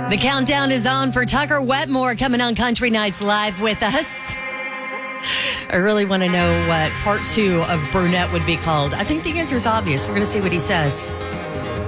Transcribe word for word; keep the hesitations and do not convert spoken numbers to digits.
The countdown is on for Tucker Wetmore coming on Country Nights Live with us. I really want to know what part two of Brunette would be called. I think the answer is obvious. We're going to see what he says.